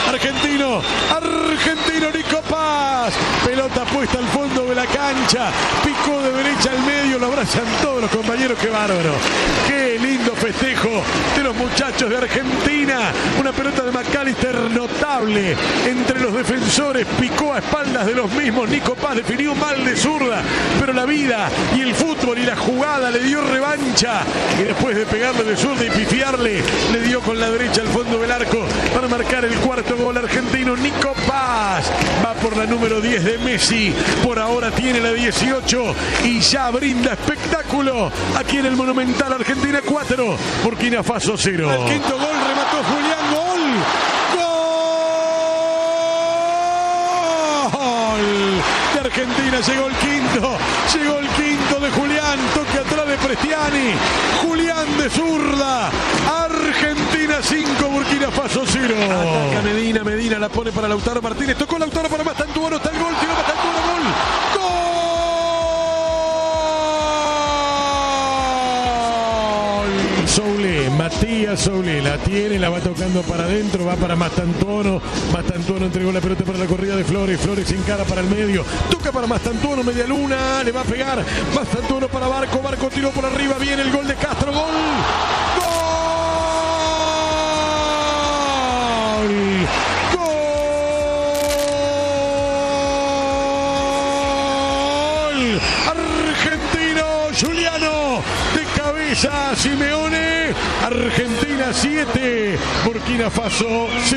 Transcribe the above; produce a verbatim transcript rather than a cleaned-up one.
Argentino, argentino Nico Paz. Pelota puesta al fondo de la cancha. Picó de derecha al medio. Lo abrazan todos los compañeros. Qué bárbaro. Qué lindo festejo de los muchachos de Argentina. Una pelota de McAllister notable entre los defensores. Picó a espaldas de los mismos. Nico Paz definió mal de zurda. Pero la vida y el fútbol y la jugada le dio revancha. Y después de pegarle de zurda y pifiarle, le dio con la derecha al fondo del arco para marcar el cuarto gol argentino. Nico Paz va por la número diez de Messi. Por ahora tiene la dieciocho y ya brinda espectáculo aquí en el Monumental. Argentina cuatro, Burkina Faso cero. El quinto gol remató Julián. Gol. Gol de Argentina. Llegó el quinto. Llegó el quinto de Julián. Toque atrás de Prestiani. Julián de zurda. Argentina cinco, Burkina Faso cero. Ataca Medina. Medina la pone para Lautaro Martínez. Tocó Lautaro para Mastantuono. Está el gol. Tiró Mastantuono. Gol. Gol. Soule, Matías Soule, la tiene, la va tocando para adentro, va para Mastantuono. Mastantuono entregó la pelota para la corrida de Flores. Flores sin cara para el medio. Toca para Mastantuono, media luna, le va a pegar. Mastantuono para Barco. Barco tiró por arriba. Viene el gol de Castro. Gol. Argentino, Juliano, de cabeza, Simeone. Argentina siete, Burkina Faso cero.